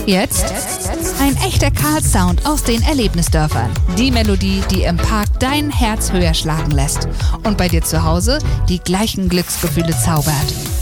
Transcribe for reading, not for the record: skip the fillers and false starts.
Jetzt ein echter Karl-Sound aus den Erlebnisdörfern. Die Melodie, die im Park dein Herz höher schlagen lässt und bei dir zu Hause die gleichen Glücksgefühle zaubert.